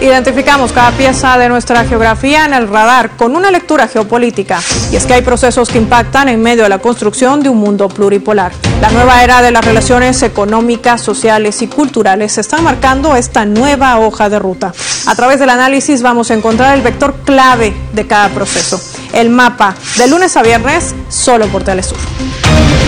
Identificamos cada pieza de nuestra geografía en el radar con una lectura geopolítica. Y es que hay procesos que impactan en medio de la construcción de un mundo pluripolar. La nueva era de las relaciones económicas, sociales y culturales están marcando esta nueva hoja de ruta. A través del análisis vamos a encontrar el vector clave de cada proceso. El mapa, de lunes a viernes, solo por Telesur.